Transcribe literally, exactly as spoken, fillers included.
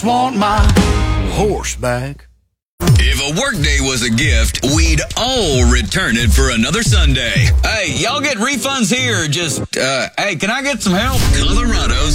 just want my horse back. If a workday was a gift, we'd all return it for another Sunday. Hey, y'all get refunds here. Just, uh, hey, can I get some help? Colorado's